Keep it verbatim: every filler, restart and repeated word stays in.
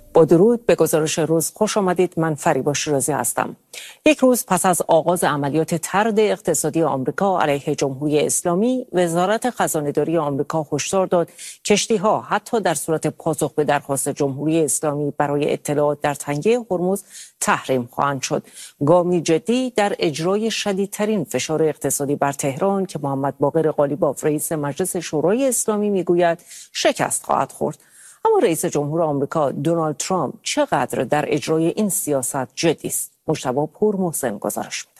با درود به گزارش روز خوش آمدید. من فریبا شیرازی هستم. یک روز پس از آغاز عملیات طرد اقتصادی آمریکا علیه جمهوری اسلامی، وزارت خزانه‌داری آمریکا هشدار داد کشتی‌ها حتی در صورت پاسخ به درخواست جمهوری اسلامی برای اطلاعات در تنگه هرمز تحریم خواهند شد. گامی جدی در اجرای شدیدترین فشار اقتصادی بر تهران که محمد باقر قالیباف رئیس مجلس شورای اسلامی میگوید شکست خواهد خورد. اما رئیس جمهور آمریکا دونالد ترامپ چقدر در اجرای این سیاست جدی است؟ مجتبی پور محسن گزارش می‌دهد.